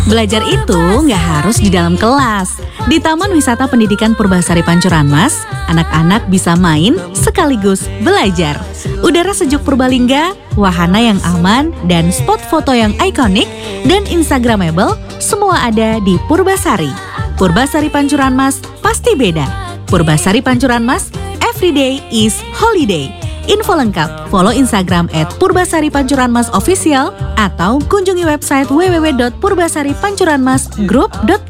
Belajar itu nggak harus di dalam kelas. Di Taman Wisata Pendidikan Purbasari Pancuran Mas, anak-anak bisa main sekaligus belajar. Udara sejuk Purbalingga, wahana yang aman, dan spot foto yang ikonik dan instagramable, semua ada di Purbasari. Purbasari Pancuran Mas pasti beda. Purbasari Pancuran Mas, everyday is holiday. Info lengkap, follow Instagram @purbasaripancuranmasofficial atau kunjungi website www.purbasaripancuranmasgroup.com.